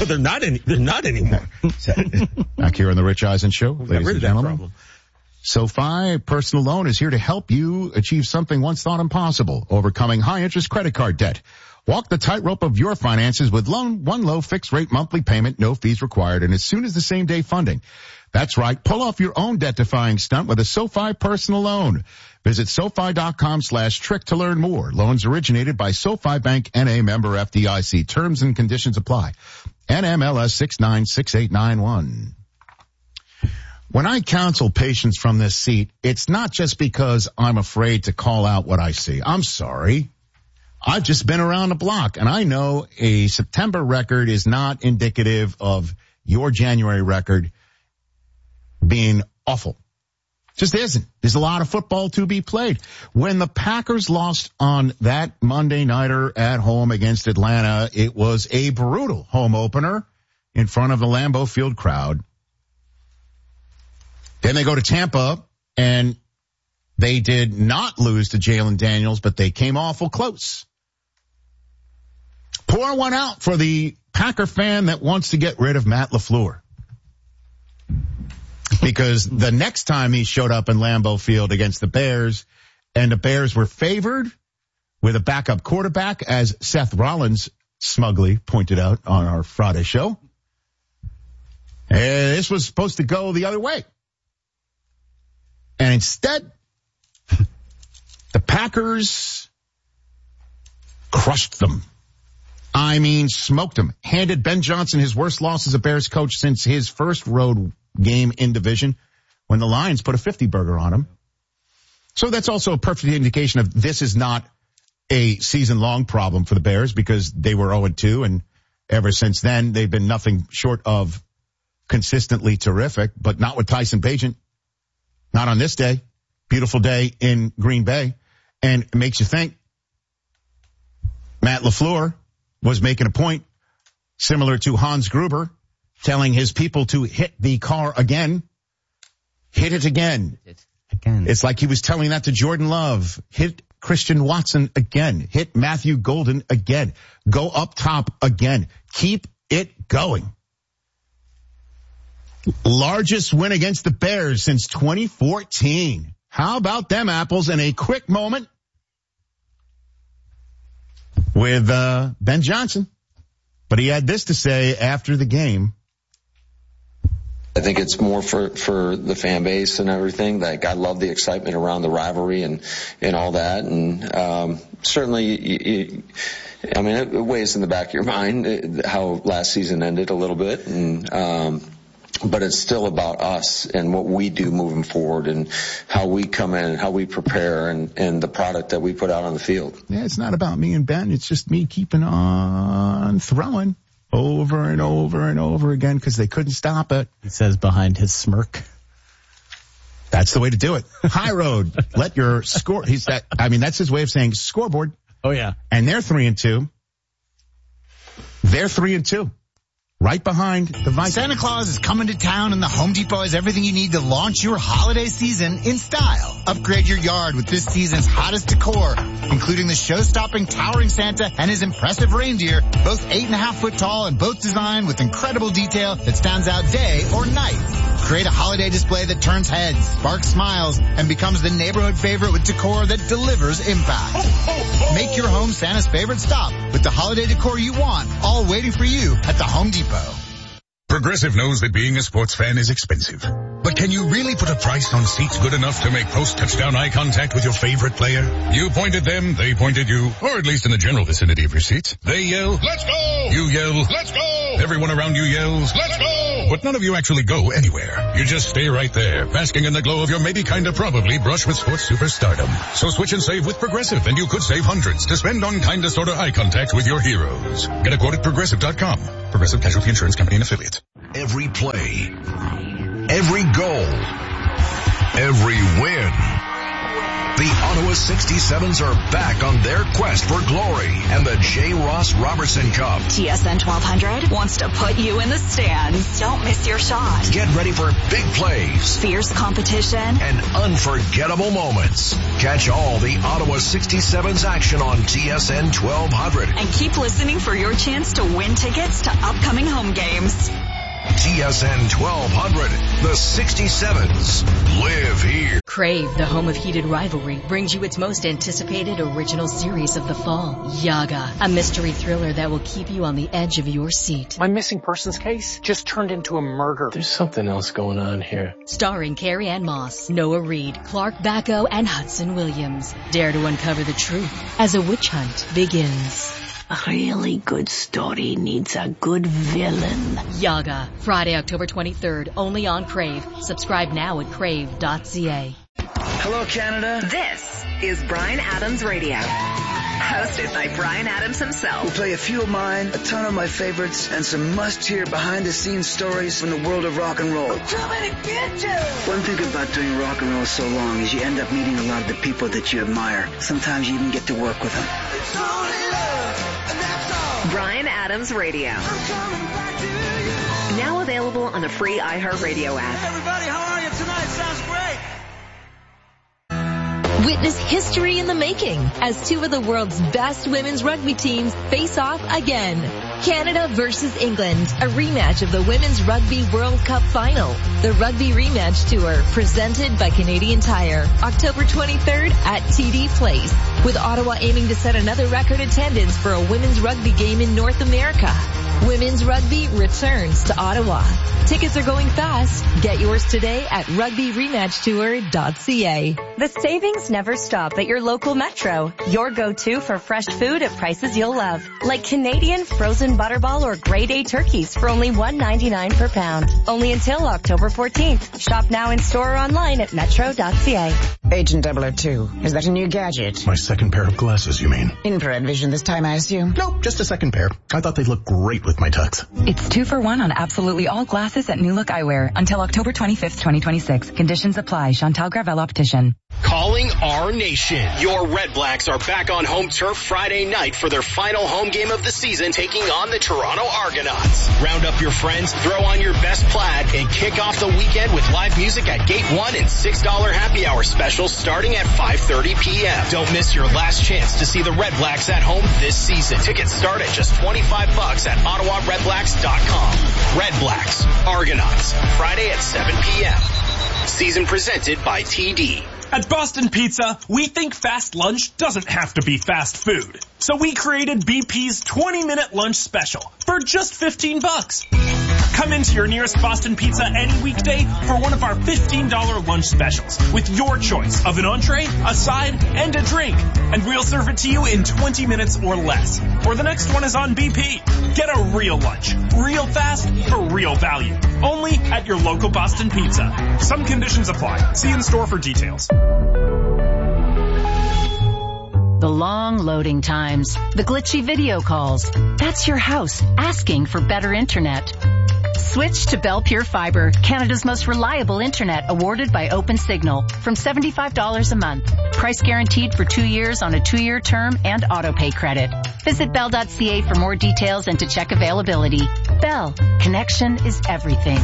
No, they're not anymore. Back here on the Rich Eisen Show, ladies and gentlemen. Problem. SoFi Personal Loan is here to help you achieve something once thought impossible, overcoming high-interest credit card debt. Walk the tightrope of your finances with one low fixed-rate monthly payment, no fees required, and as soon as the same-day funding. That's right. Pull off your own debt-defying stunt with a SoFi Personal Loan. Visit SoFi.com/trick to learn more. Loans originated by SoFi Bank N.A. member FDIC. Terms and conditions apply. NMLS 696891. When I counsel patients from this seat, it's not just because I'm afraid to call out what I see. I'm sorry. I've just been around the block, and I know a September record is not indicative of your January record being awful. Just isn't. There's a lot of football to be played. When the Packers lost on that Monday nighter at home against Atlanta, it was a brutal home opener in front of the Lambeau Field crowd. Then they go to Tampa, and they did not lose to Jalen Daniels, but they came awful close. Pour one out for the Packer fan that wants to get rid of Matt LaFleur. Because the next time he showed up in Lambeau Field against the Bears, and the Bears were favored with a backup quarterback, as Seth Rollins smugly pointed out on our Friday show, this was supposed to go the other way. And instead, the Packers crushed them. I mean, smoked them. Handed Ben Johnson his worst loss as a Bears coach since his first road game in division when the Lions put a 50-burger on him. So that's also a perfect indication of this is not a season-long problem for the Bears, because they were 0-2, and ever since then they've been nothing short of consistently terrific, but not with Tyson Bagent. Not on this day. Beautiful day in Green Bay. And it makes you think Matt LaFleur was making a point similar to Hans Gruber, telling his people to hit the car again. Hit it again. It's like he was telling that to Jordan Love. Hit Christian Watson again. Hit Matthew Golden again. Go up top again. Keep it going. Largest win against the Bears since 2014. How about them apples? And a quick moment with Ben Johnson. But he had this to say after the game. I think it's more for the fan base and everything. Like, I love the excitement around the rivalry and all that. And certainly, I mean, it weighs in the back of your mind how last season ended a little bit. And but it's still about us and what we do moving forward and how we come in and how we prepare and the product that we put out on the field. Yeah, it's not about me and Ben. It's just me keeping on throwing over and over and over again because they couldn't stop it. He says behind his smirk. That's the way to do it. High road. Let your score. That's his way of saying scoreboard. Oh, yeah. And they're 3-2. They're 3-2. Right behind the Vikings. Santa Claus is coming to town, and the Home Depot has everything you need to launch your holiday season in style. Upgrade your yard with this season's hottest decor, including the show-stopping towering Santa and his impressive reindeer, both 8.5 foot tall and both designed with incredible detail that stands out day or night. Create a holiday display that turns heads, sparks smiles, and becomes the neighborhood favorite with decor that delivers impact. Make your home Santa's favorite stop with the holiday decor you want, all waiting for you at the Home Depot. Progressive knows that being a sports fan is expensive. But can you really put a price on seats good enough to make post-touchdown eye contact with your favorite player? You pointed them, they pointed you, or at least in the general vicinity of your seats. They yell, "Let's go!" You yell, "Let's go!" Everyone around you yells, "Let's go!" But none of you actually go anywhere. You just stay right there, basking in the glow of your maybe kinda probably brush with sports superstardom. So switch and save with Progressive, and you could save hundreds to spend on kinda sorta eye contact with your heroes. Get a quote at Progressive.com. Progressive Casualty Insurance Company and Affiliates. Every play, every goal, every win. The Ottawa 67s are back on their quest for glory and the J. Ross Robertson Cup. TSN 1200 wants to put you in the stands. Don't miss your shot. Get ready for big plays, fierce competition, and unforgettable moments. Catch all the Ottawa 67s action on TSN 1200. And keep listening for your chance to win tickets to upcoming home games. TSN 1200, the 67s live here. Crave, the home of heated rivalry, brings you its most anticipated original series of the fall, Yaga, a mystery thriller that will keep you on the edge of your seat. My missing persons case just turned into a murder. There's something else going on here. Starring Carrie Ann Moss, Noah Reid, Clark Bacco, and Hudson Williams. Dare to uncover the truth as a witch hunt begins. A really good story needs a good villain. Yaga, Friday, October 23rd, only on Crave. Subscribe now at crave.ca. Hello, Canada. This is Bryan Adams Radio. Hosted by Bryan Adams himself. We'll play a few of mine, a ton of my favorites, and some must-hear behind-the-scenes stories from the world of rock and roll. I'm coming to get you! One thing about doing rock and roll so long is you end up meeting a lot of the people that you admire. Sometimes you even get to work with them. It's only love, and that's all. Bryan Adams Radio. I'm coming back to you. Now available on the free iHeartRadio app. Hey everybody, how are you tonight? Sounds great. Witness history in the making as two of the world's best women's rugby teams face off again. Canada versus England, a rematch of the Women's Rugby World Cup Final. The Rugby Rematch Tour, presented by Canadian Tire, October 23rd at TD Place, with Ottawa aiming to set another record attendance for a women's rugby game in North America. Women's Rugby returns to Ottawa. Tickets are going fast. Get yours today at rugbyrematchtour.ca. The savings never stop at your local Metro. Your go-to for fresh food at prices you'll love. Like Canadian frozen butterball or grade A turkeys for only $1.99 per pound. Only until October 14th. Shop now in store or online at metro.ca. Agent 002, is that a new gadget? My second pair of glasses, you mean? Infrared vision this time, I assume? Nope, just a second pair. I thought they'd look great with my tux. It's 2 for 1 on absolutely all glasses at New Look Eyewear until October 25th, 2026. Conditions apply. Chantal Gravel Optician. Calling our nation. Your Red Blacks are back on home turf Friday night for their final home game of the season, taking on the Toronto Argonauts. Round up your friends, throw on your best plaid, and kick off the weekend with live music at Gate 1 and $6 happy hour specials starting at 5:30 p.m. Don't miss your last chance to see the Red Blacks at home this season. Tickets start at just $25 at OttawaRedBlacks.com. Red Blacks, Argonauts, Friday at 7 p.m. Season presented by TD. At Boston Pizza, we think fast lunch doesn't have to be fast food. So we created BP's 20-minute lunch special for just $15. Come into your nearest Boston Pizza any weekday for one of our $15 lunch specials with your choice of an entree, a side, and a drink. And we'll serve it to you in 20 minutes or less. Or the next one is on BP. Get a real lunch, real fast, for real value. Only at your local Boston Pizza. Some conditions apply. See in store for details. The long loading times, the glitchy video calls. That's your house asking for better internet. Switch to Bell Pure Fiber, Canada's most reliable internet, awarded by OpenSignal, from $75 a month. Price guaranteed for 2 years on a 2-year term and auto-pay credit. Visit bell.ca for more details and to check availability. Bell, connection is everything.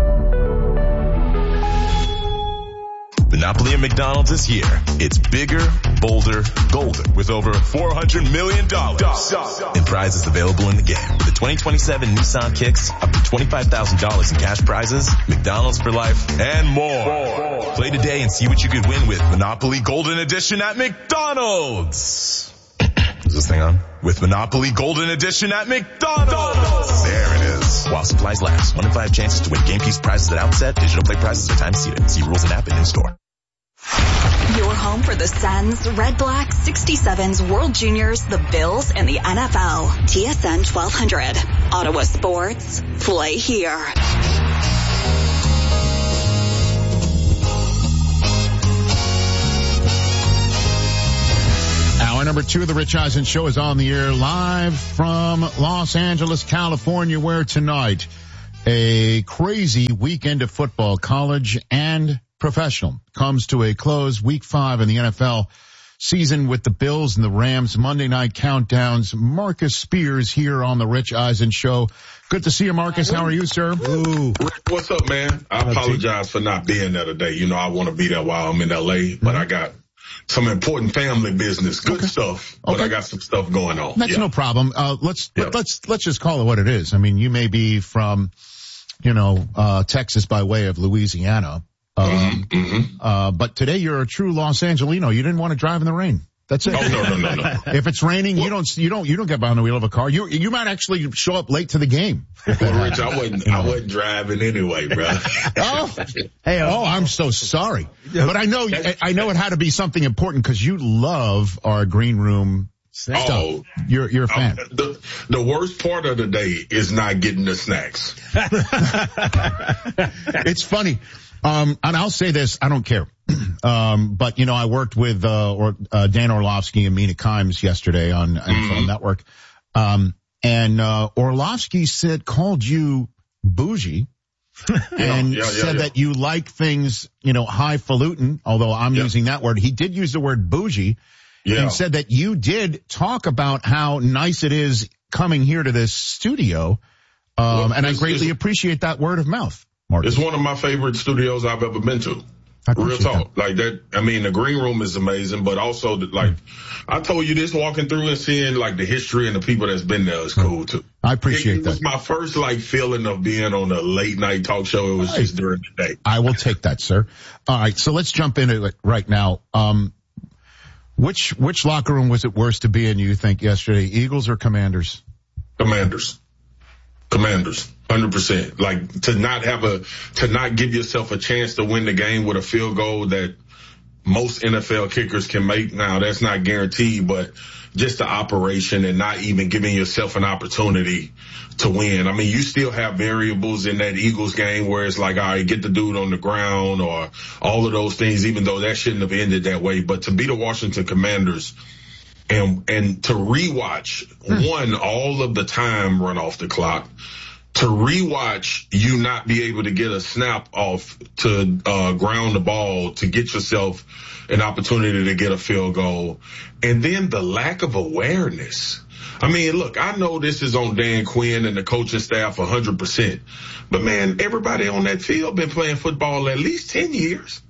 Monopoly at McDonald's is here. It's bigger, bolder, golder, with over $400 million in prizes available in the game. With the 2027 Nissan Kicks, up to $25,000 in cash prizes, McDonald's for life, and more. Play today and see what you could win with Monopoly Golden Edition at McDonald's. Is this thing on? With Monopoly Golden Edition at McDonald's. There it is. While supplies last. 1 in 5 chances to win game piece prizes at outset. Digital play prizes are time seated. See rules and app and in store. Your home for the Sens, Red Blacks, 67s, World Juniors, the Bills, and the NFL. TSN 1200. Ottawa Sports. Play here. Hour number 2 of the Rich Eisen Show is on the air live from Los Angeles, California, where tonight a crazy weekend of football, college and professional comes to a close. Week 5 in the NFL season with the Bills and the Rams. Monday night countdowns. Marcus Spears here on the Rich Eisen Show. Good to see you, Marcus. How are you, sir? Ooh. What's up, man? I apologize for not being there today. You know, I want to be there while I'm in LA, but I got some important family business, good stuff, but I got some stuff going on. That's no problem. Let's just call it what it is. I mean, you may be from, Texas by way of Louisiana. But today you're a true Los Angelino. You didn't want to drive in the rain. That's it. Oh, no. If it's raining, you don't get behind the wheel of a car. You might actually show up late to the game. Well, Rich, I wasn't driving anyway, bro. I'm so sorry. But I know it had to be something important because you love our green room stuff. Oh, you're a fan. The worst part of the day is not getting the snacks. It's funny. And I'll say this, I don't care. But I worked with, Dan Orlovsky and Mina Kimes yesterday on NFL Network. And Orlovsky called you bougie and said that you like things, highfalutin, although I'm using that word. He did use the word bougie and said that you did talk about how nice it is coming here to this studio. And I greatly appreciate that word of mouth. Marcus. It's one of my favorite studios I've ever been to. Real talk. Like that. I mean, the green room is amazing, but also I told you this walking through and seeing the history and the people that's been there is cool too. I appreciate that. It was my first feeling of being on a late night talk show. It was just during the day. I will take that, sir. All right. So let's jump into it right now. Which locker room was it worse to be in, you think, yesterday? Eagles or Commanders? Commanders. 100%. To not give yourself a chance to win the game with a field goal that most NFL kickers can make. Now, that's not guaranteed, but just the operation and not even giving yourself an opportunity to win. I mean, you still have variables in that Eagles game where it's all right, get the dude on the ground or all of those things, even though that shouldn't have ended that way. But to beat the Washington Commanders and to rewatch all of the time run off the clock, to rewatch you not be able to get a snap off to ground the ball to get yourself an opportunity to get a field goal, and then the lack of awareness. I mean, look, I know this is on Dan Quinn and the coaching staff 100%, but man, everybody on that field been playing football at least 10 years.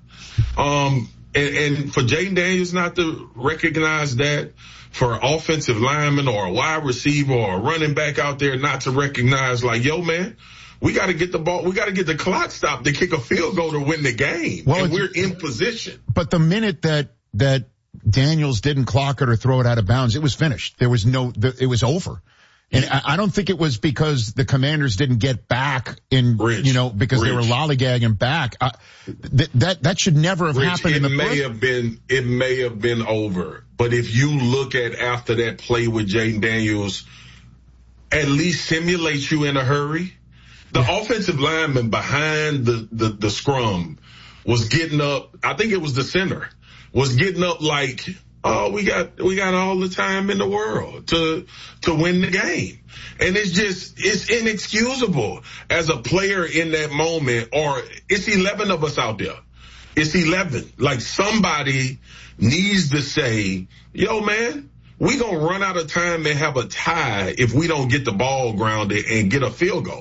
And for Jayden Daniels not to recognize that, for an offensive lineman or a wide receiver or a running back out there not to recognize yo, man, we got to get the ball. We got to get the clock stopped to kick a field goal to win the game. Well, and we're in position. But the minute that Daniels didn't clock it or throw it out of bounds, it was finished. It was over. And I don't think it was because the Commanders didn't get back because they were lollygagging back. That should never have happened. It may have been over. But if you look at after that play with Jayden Daniels, at least simulate you in a hurry. The offensive lineman behind the scrum was getting up. I think it was the center was getting up oh, we got all the time in the world to win the game. And it's inexcusable as a player in that moment, or it's 11 of us out there. It's 11. Somebody needs to say, yo, man, we gonna run out of time and have a tie if we don't get the ball grounded and get a field goal.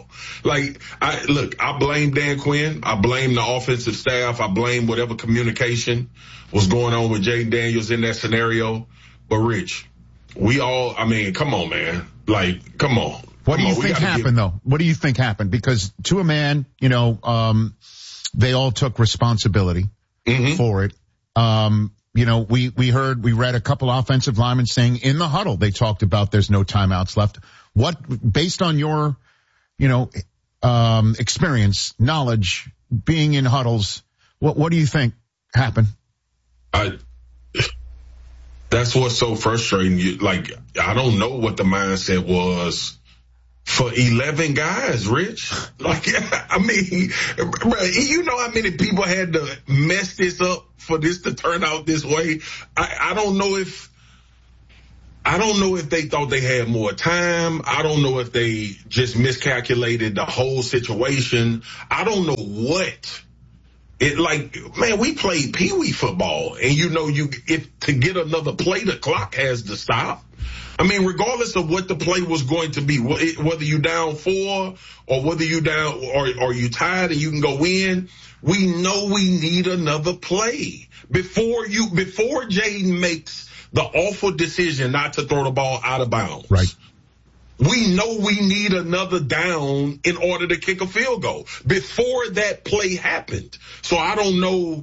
I blame Dan Quinn. I blame the offensive staff. I blame whatever communication was going on with Jayden Daniels in that scenario. But Rich, come on, man. Come on. What do you think happened though? What do you think happened? Because to a man, they all took responsibility for it. We read a couple offensive linemen saying in the huddle, they talked about there's no timeouts left. Based on your, experience, knowledge, being in huddles, what do you think happened? That's what's so frustrating. I don't know what the mindset was for 11 guys, Rich. I mean, you know how many people had to mess this up for this to turn out this way? I don't know if they thought they had more time. I don't know if they just miscalculated the whole situation. I don't know what we played peewee football, and if to get another play, the clock has to stop. I mean, regardless of what the play was going to be, whether you down 4 or whether you down or you tied and you can go in, we know we need another play before Jaden makes the awful decision not to throw the ball out of bounds. Right. We know we need another down in order to kick a field goal before that play happened. So I don't know.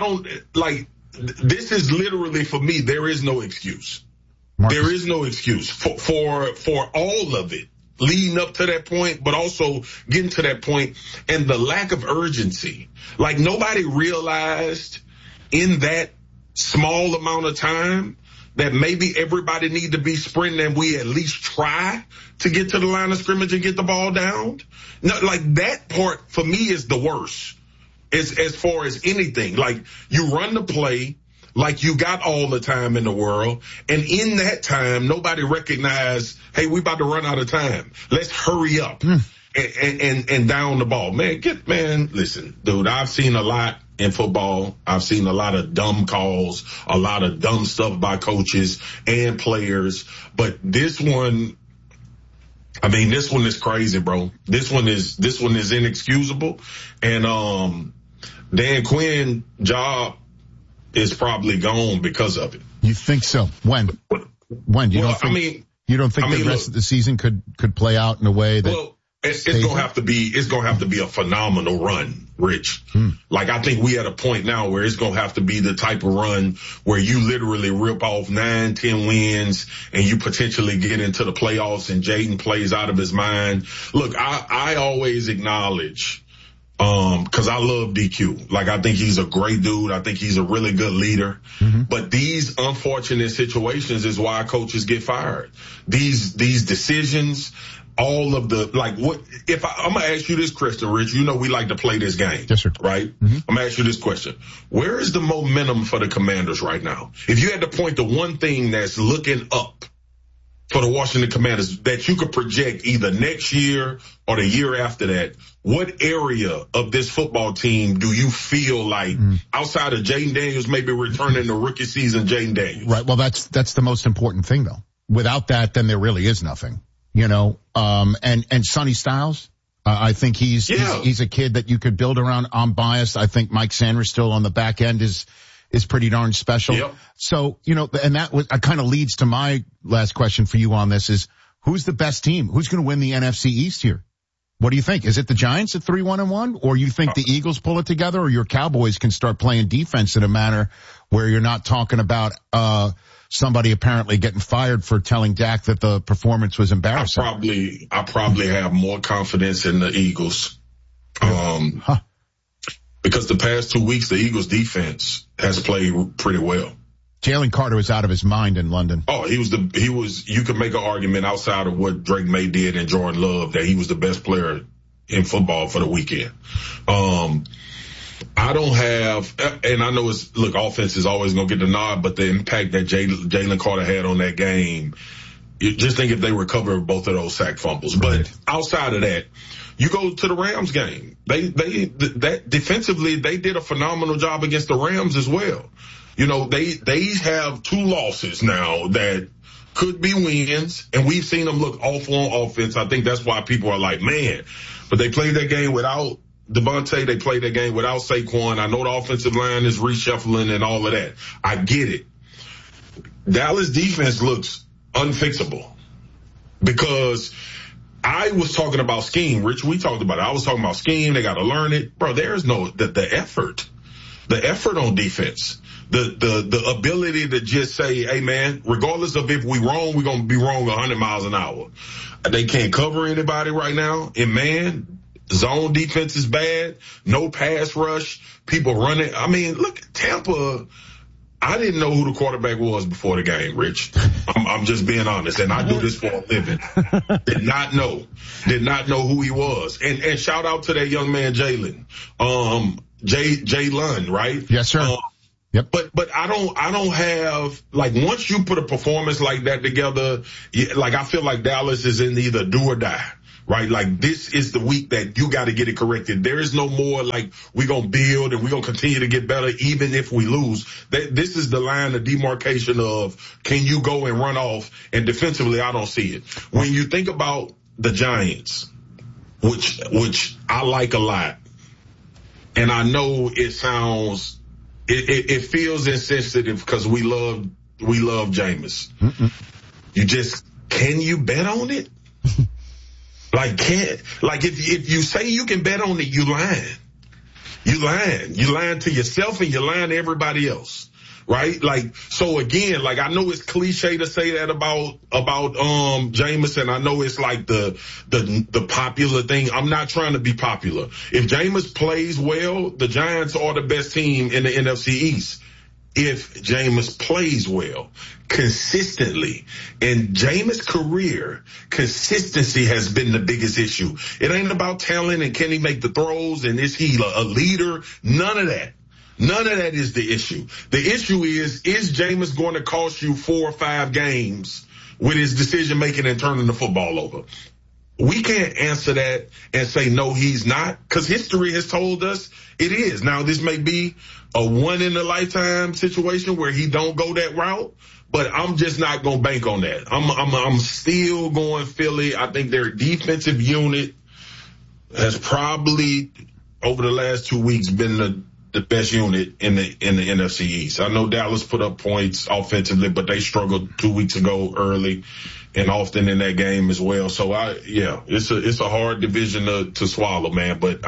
This is literally, for me, there is no excuse. Marcus. There is no excuse for all of it leading up to that point, but also getting to that point and the lack of urgency. Like, nobody realized in that small amount of time that maybe everybody need to be sprinting and we at least try to get to the line of scrimmage and get the ball down. No, like, that part for me is the worst as far as anything. Like, you run the play like you got all the time in the world, and in that time, nobody recognized, hey, we about to run out of time. Let's hurry up and down the ball. Listen, dude, I've seen a lot in football. I've seen a lot of dumb calls, a lot of dumb stuff by coaches and players. But this one is crazy, bro. This one is inexcusable. And Dan Quinn job is probably gone because of it. You think so? When? You don't think the rest of the season could play out in a way that it's gonna have to be a phenomenal run, Rich. Like, I think we at a point now where it's gonna have to be the type of run where you literally rip off 9-10 wins and you potentially get into the playoffs and Jaden plays out of his mind. Look, I always acknowledge, cause I love DQ. Like, I think he's a great dude. I think he's a really good leader. Mm-hmm. But these unfortunate situations is why coaches get fired. These decisions, all of the, like, I'm going to ask you this question, Rich. You know, we like to play this game. Yes, sir. Right? Mm-hmm. I'm going to ask you this question. Where is the momentum for the Commanders right now? If you had to point to one thing that's looking up for the Washington Commanders that you could project either next year or the year after that, what area of this football team do you feel like, outside of Jaden Daniels maybe returning to rookie season Jaden Daniels? Right. Well, that's the most important thing, though. Without that, then there really is nothing, you know. And Sonny Styles, I think he's a kid that you could build around. I'm biased. I think Mike Sanders still on the back end is pretty darn special. Yep. So, you know, and that kind of leads to my last question for you on this is, who's the best team? Who's going to win the NFC East here? What do you think? Is it the Giants at 3-1-1, or you think the Eagles pull it together, or your Cowboys can start playing defense in a manner where you're not talking about somebody apparently getting fired for telling Dak that the performance was embarrassing? I probably have more confidence in the Eagles. Because the past 2 weeks, the Eagles defense has played pretty well. Jalen Carter was out of his mind in London. Oh, you could make an argument outside of what Drake May did and Jordan Love that he was the best player in football for the weekend. I don't have, and I know offense is always going to get the nod, but the impact that Jalen Carter had on that game, just think if they recover both of those sack fumbles. Right. But outside of that, you go to the Rams game. That defensively, they did a phenomenal job against the Rams as well. You know, they have 2 losses now that could be wins, and we've seen them look awful on offense. I think that's why people are like, man, but they played that game without Devontae. They played that game without Saquon. I know the offensive line is reshuffling and all of that. I get it. Dallas defense looks unfixable because I was talking about scheme. Rich, we talked about it. I was talking about scheme. They got to learn it. Bro, there's the effort on defense. The ability to just say, hey, man, regardless of if we wrong, we're going to be wrong 100 miles an hour. They can't cover anybody right now. And, man, zone defense is bad. No pass rush. People running. I mean, look, Tampa, I didn't know who the quarterback was before the game, Rich. I'm just being honest, and I do this for a living. Did not know who he was. And shout out to that young man, Jalen. Jalen, right? Yes, sir. Yep. But I don't have, like, once you put a performance like that together, like, I feel like Dallas is in either do or die, right? Like, this is the week that you got to get it corrected. There is no more like we're going to build and we're going to continue to get better even if we lose. This is the line of demarcation of, can you go and run off? And defensively, I don't see it. When you think about the Giants, which I like a lot, and I know it sounds, it feels insensitive because we love Jameis. Can you bet on it? If you say you can bet on it, you lying. You lying to yourself and you're lying to everybody else. Right? Like, so again, like, I know it's cliche to say that about Jameis, and I know it's like the popular thing. I'm not trying to be popular. If Jameis plays well, the Giants are the best team in the NFC East. If Jameis plays well, consistently. In Jameis' career, consistency has been the biggest issue. It ain't about talent and can he make the throws and is he a leader? None of that. None of that is the issue. The issue is Jameis going to cost you 4 or 5 games with his decision making and turning the football over? We can't answer that and say, no, he's not, because history has told us it is. Now, this may be a one-in-a-lifetime situation where he don't go that route, but I'm just not going to bank on that. I'm still going Philly. I think their defensive unit has probably, over the last 2 weeks, been the best unit in the NFC East. I know Dallas put up points offensively, but they struggled 2 weeks ago early and often in that game as well. So it's a hard division to swallow, man. But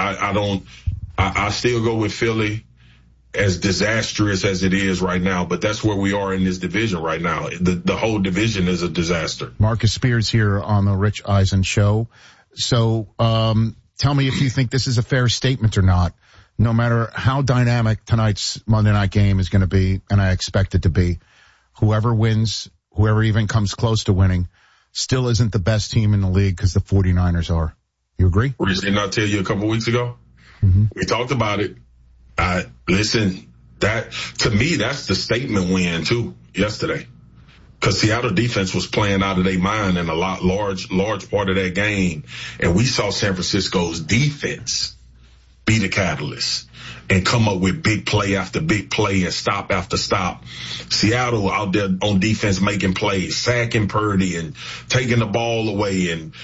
I still go with Philly, as disastrous as it is right now. But that's where we are in this division right now. The whole division is a disaster. Marcus Spears here on the Rich Eisen Show. So tell me if you think this is a fair statement or not. No matter how dynamic tonight's Monday night game is going to be, and I expect it to be, whoever wins, whoever even comes close to winning, still isn't the best team in the league because the 49ers are. You agree? Rich, didn't I tell you a couple weeks ago? Mm-hmm. We talked about it. Listen, that to me, that's the statement win too yesterday. Because Seattle defense was playing out of their mind in a large part of that game. And we saw San Francisco's defense be the catalyst and come up with big play after big play and stop after stop. Seattle out there on defense making plays, sacking Purdy and taking the ball away and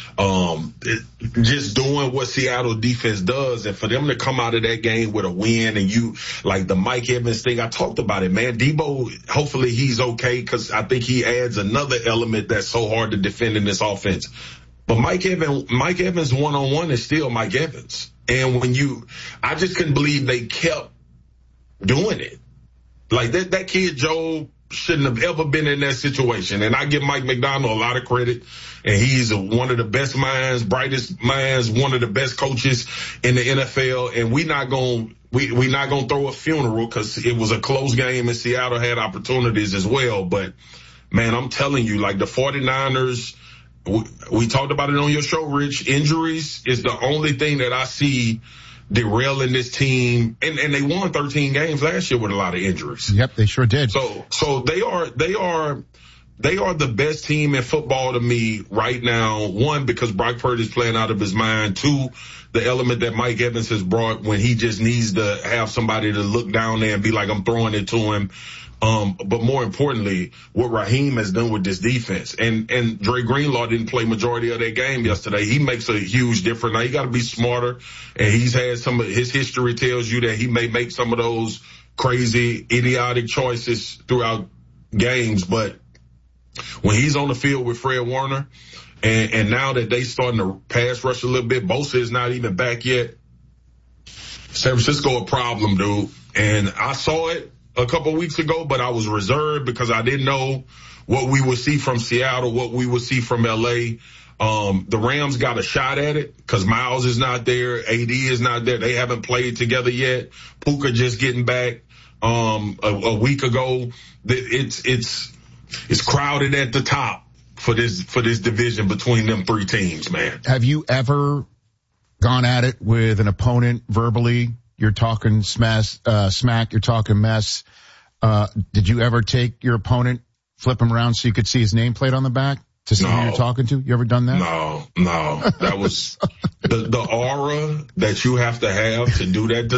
just doing what Seattle defense does. And for them to come out of that game with a win, and you like the Mike Evans thing, I talked about it, man. Debo, hopefully he's okay, because I think he adds another element that's so hard to defend in this offense. But Mike Evans one-on-one is still Mike Evans. And I just couldn't believe they kept doing it. Like that kid Joe shouldn't have ever been in that situation. And I give Mike McDonald a lot of credit. And he's one of the best minds, brightest minds, one of the best coaches in the NFL. And we're not going to throw a funeral, because it was a close game and Seattle had opportunities as well. But man, I'm telling you, like the 49ers, we talked about it on your show, Rich. Injuries is the only thing that I see derailing this team. And they won 13 games last year with a lot of injuries. Yep, they sure did. So they are the best team in football to me right now. One, because Brock Purdy's playing out of his mind. Two, the element that Mike Evans has brought when he just needs to have somebody to look down there and be like, I'm throwing it to him. But more importantly, what Raheem has done with this defense, and Dre Greenlaw didn't play majority of that game yesterday. He makes a huge difference. Now you got to be smarter, and he's had some of his history tells you that he may make some of those crazy, idiotic choices throughout games. But when he's on the field with Fred Warner, and now that they starting to pass rush a little bit, Bosa is not even back yet. San Francisco a problem, dude, and I saw it a couple weeks ago, but I was reserved because I didn't know what we would see from Seattle, what we would see from LA. The Rams got a shot at it because Miles is not there. AD is not there. They haven't played together yet. Puka just getting back, a week ago. It's crowded at the top for this division between them three teams, man. Have you ever gone at it with an opponent verbally? You're talking smack, you're talking mess. Did you ever take your opponent, flip him around so you could see his nameplate on the back? to someone you're talking to? You ever done that? No. That was the aura that you have to do that to